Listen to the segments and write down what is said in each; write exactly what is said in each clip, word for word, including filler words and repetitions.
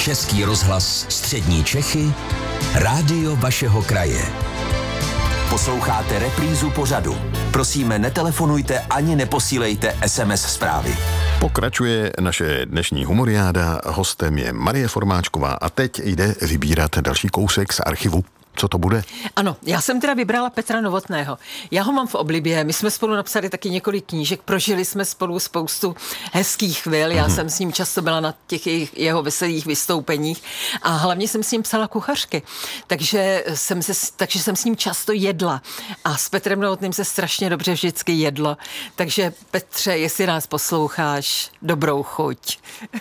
Český rozhlas Střední Čechy, rádio vašeho kraje. Posloucháte reprízu pořadu. Prosíme, netelefonujte ani neposílejte es em es zprávy. Pokračuje naše dnešní humoriáda, hostem je Marie Formáčková a teď jde vybírat další kousek z archivu. Co to bude? Ano, já jsem teda vybrala Petra Novotného. Já ho mám v oblibě, my jsme spolu napsali taky několik knížek, prožili jsme spolu spoustu hezkých chvil, já mm-hmm. jsem s ním často byla na těch jeho veselých vystoupeních a hlavně jsem s ním psala kuchařky, takže jsem, se, takže jsem s ním často jedla a s Petrem Novotným se strašně dobře vždycky jedlo, takže Petře, jestli nás posloucháš, dobrou chuť.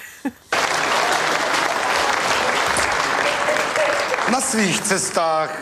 Na svých cestách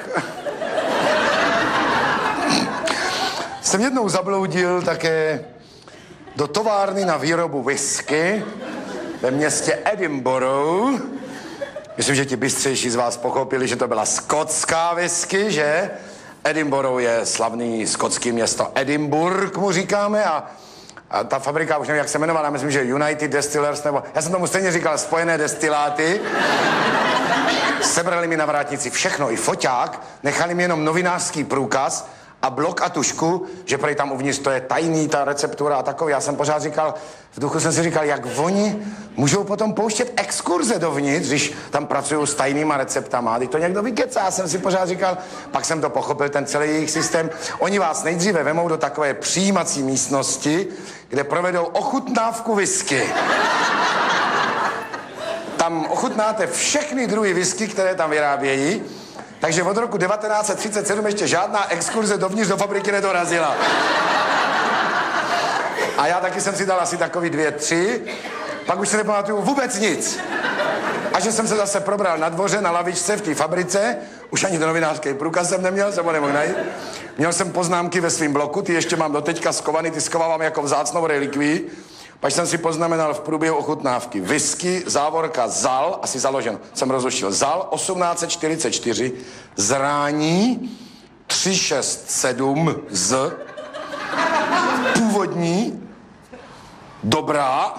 jsem jednou zabloudil také do továrny na výrobu whisky ve městě Edinburgh. Myslím, že ti bystřejší z vás pochopili, že to byla skotská whisky, že? Edinburgh je slavný skotský město Edinburgh, mu říkáme, a, a ta fabrika, už nevím, jak se jmenovala, myslím, že United Distillers, nebo já jsem tomu stejně říkal Spojené destiláty. Sebrali mi na vrátnici všechno, i foťák, nechali mi jenom novinářský průkaz a blok a tušku, že prej tam uvnitř to je tajný, ta receptura a takový. Já jsem pořád říkal, v duchu jsem si říkal, jak oni můžou potom pouštět exkurze dovnitř, když tam pracují s tajnýma receptama. Když to někdo vykecá, já jsem si pořád říkal, pak jsem to pochopil, ten celý jejich systém. Oni vás nejdříve vemou do takové přijímací místnosti, kde provedou ochutnávku whisky. Tam ochutnáte všechny druhy whisky, které tam vyrábějí, takže od roku devatenáct set třicet sedm ještě žádná exkurze dovnitř do fabriky nedorazila. A já taky jsem si dal asi takový dvě, tři, pak už se nepamatuju vůbec nic. A že jsem se zase probral na dvoře, na lavičce v té fabrice, už ani do novinářský průkaz jsem neměl, jsem ho nemohl najít. Měl jsem poznámky ve svém bloku, ty ještě mám doteďka skovaný, ty skovávám jako vzácnou relikvii. Pak jsem si poznamenal v průběhu ochutnávky whisky, závorka Zal, asi založen, jsem rozlišil, Zal osmnáct set čtyřicet čtyři, Zrání tři šest sedm z, původní, dobrá,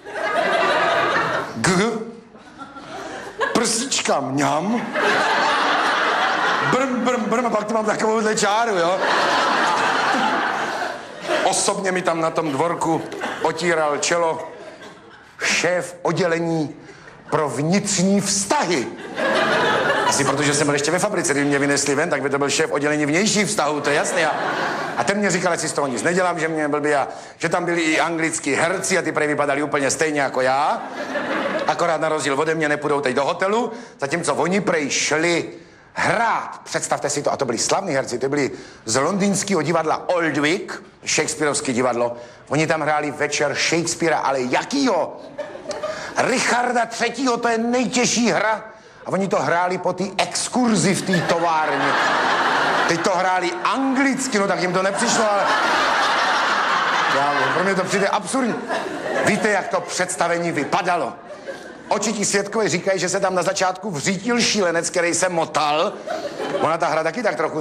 G, prsíčka mňam, brm, brm, brm, a pak tu mám takovouhle čáru, jo. Osobně mi tam na tom dvorku otíral čelo šéf oddělení pro vnitřní vztahy. Asi protože jsem byl ještě ve fabrice, kdyby mě vynesli ven, tak by to byl šéf oddělení vnějších vztahů, to je jasné. A, a ten mě říkal, že si z toho nic nedělám, že mě blbý a že tam byli i anglický herci a ty prej vypadali úplně stejně jako já. Akorát na rozdíl ode mě nepůjdou teď do hotelu, zatímco oni prej šli hrát. Představte si to, a to byli slavní herci, to byli z londýnského divadla Old Vic, Shakespeareovské divadlo. Oni tam hráli večer Shakespearea, ale jakýho? Richarda třetího, to je nejtěžší hra. A oni to hráli po té exkurzi v té továrně. Teď to hráli anglicky, no tak jim to nepřišlo, ale... Já, pro mě to přijde absurdní. Víte, jak to představení vypadalo? Očití svědkové říkají, že se tam na začátku vřítil šílenec, který se motal. Ona ta hra taky tak trochu